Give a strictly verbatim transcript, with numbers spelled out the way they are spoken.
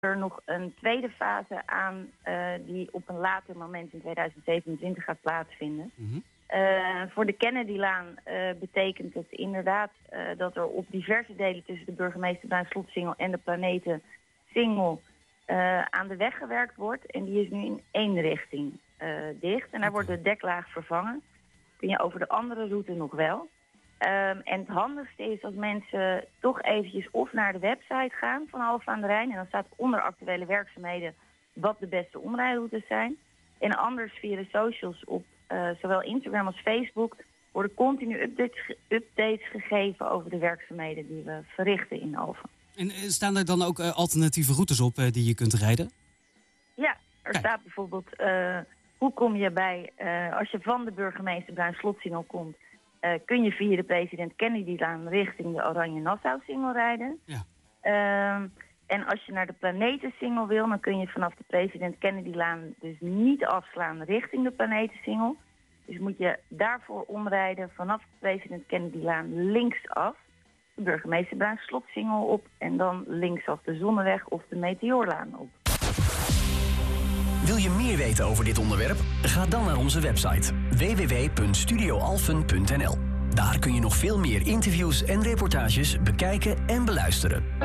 er nog een tweede fase aan uh, die op een later moment in tweeduizend zevenentwintig gaat plaatsvinden. Mm-hmm. Uh, voor de Kennedylaan uh, betekent het inderdaad uh, dat er op diverse delen tussen de Burgemeester Bruin Slotsingel en de Planetensingel uh, aan de weg gewerkt wordt. En die is nu in één richting uh, dicht. En daar okay. wordt de deklaag vervangen. Kun je over de andere route nog wel. Um, en het handigste is dat mensen toch eventjes of naar de website gaan van Alphen aan de Rijn. En dan staat onder actuele werkzaamheden wat de beste omrijroutes zijn. En anders via de socials op uh, zowel Instagram als Facebook worden continu updates, updates gegeven over de werkzaamheden die we verrichten in Alphen. En staan er dan ook uh, alternatieve routes op uh, die je kunt rijden? Ja, er Kijk. staat bijvoorbeeld uh, hoe kom je bij, uh, als je van de Burgemeester Bruin Slotsingel komt, Uh, kun je via de President Kennedylaan richting de Oranje Nassau-singel rijden. Ja. Uh, en als je naar de Planetensingel wil, dan kun je vanaf de President Kennedylaan dus niet afslaan richting de Planetensingel. Dus moet je daarvoor omrijden vanaf de President Kennedylaan linksaf, de Burgemeester Bruin Slotsingel op en dan linksaf de Zonneweg of de Meteoorlaan op. Wil je meer weten over dit onderwerp? Ga dan naar onze website w w w punt studio alphen punt n l. Daar kun je nog veel meer interviews en reportages bekijken en beluisteren.